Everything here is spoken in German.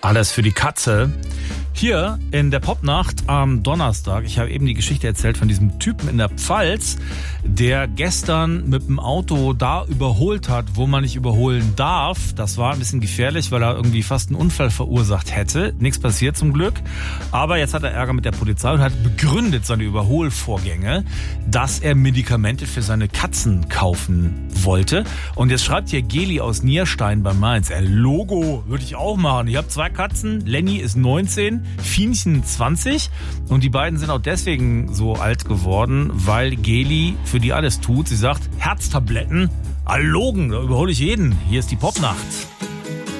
Alles für die Katze. Hier in der Popnacht am Donnerstag, ich habe eben die Geschichte erzählt von diesem Typen in der Pfalz, der gestern mit dem Auto da überholt hat, wo man nicht überholen darf. Das war ein bisschen gefährlich, weil er irgendwie fast einen Unfall verursacht hätte. Nichts passiert zum Glück. Aber jetzt hat er Ärger mit der Polizei und hat begründet seine Überholvorgänge, dass er Medikamente für seine Katzen kaufen wollte. Und jetzt schreibt hier Geli aus Nierstein bei Mainz, Logo würde ich auch machen. Ich habe 2 Katzen, Lenny ist 19, Fienchen 20 und die beiden sind auch deswegen so alt geworden, weil Geli für die alles tut. Sie sagt, Herztabletten, Allogen, da überhole ich jeden. Hier ist die Popnacht.